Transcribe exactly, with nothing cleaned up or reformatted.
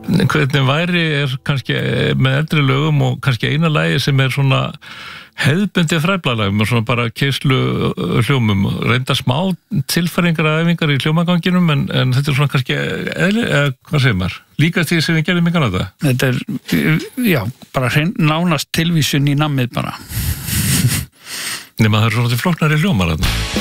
hvernig væri er kannski með eldri lögum og kannski eina lagi sem er svona hefðbundið fræblalag með svona bara keislu hljómum, reynda smá tilfæringar að æfingar í hljómaganginum en, en þetta er svona kannski eðli, eða hvað segir maður, líkast því sem við gerðum í Kanada. Þetta er, já, bara hrein, nánast tilvísun í nammið bara. Nema það er svona til flóknari hljómar þarna.